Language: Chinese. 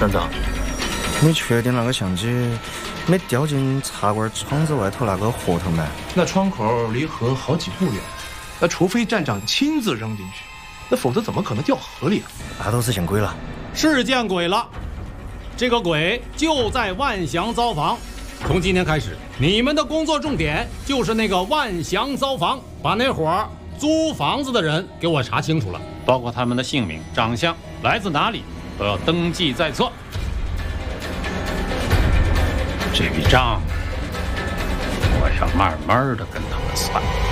站长， 你确定那个相机没掉进茶馆窗子外头那个河头吗？ 那窗口离河好几步远，那除非站长亲自扔进去，那否则怎么可能掉河里啊？ 那都是见鬼了！ 是见鬼了！这个鬼就在万祥糟房。从今天开始，你们的工作重点就是那个万祥糟房，把那伙租房子的人给我查清楚了，包括他们的姓名、长相、来自哪里，都要登记在册。这笔账，我要慢慢的跟他们算。